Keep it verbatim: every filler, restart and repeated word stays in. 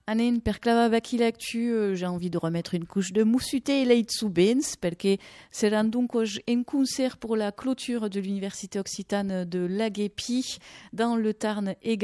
Anen, per clava vecchi lectu, euh, j'ai envie de remettre une couche de moussuté et leit sous Benz, parce que c'est donc un concert pour la clôture de l'Université Occitane de Laguépi, dans le Tarn également.